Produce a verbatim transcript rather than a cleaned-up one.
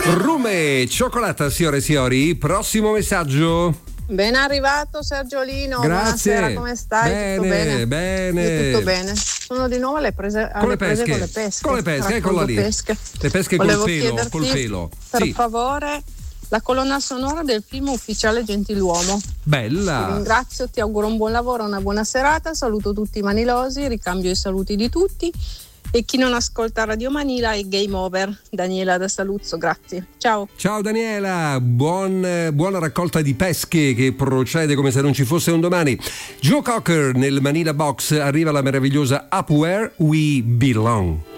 Rume, cioccolata, signore e signori. Prossimo messaggio. Ben arrivato Sergiolino. Grazie. Buonasera, come stai? Bene, tutto bene? bene. Tutto bene. Sono di nuovo alle prese, alle Con le prese pesche. con le pesche. Con le pesche, eccola lì. Pesche. Le pesche col Volevo pelo, chiederti, col pelo. Per Sì. favore, la colonna sonora del film Ufficiale Gentiluomo. Bella. Ti ringrazio, ti auguro un buon lavoro, una buona serata. Saluto tutti i manilosi, ricambio i saluti di tutti. E chi non ascolta Radio Manila è game over. Daniela da Saluzzo, grazie. Ciao. Ciao Daniela, buon, buona raccolta di pesche che procede come se non ci fosse un domani. Joe Cocker nel Manila Box, arriva la meravigliosa Up Where We Belong.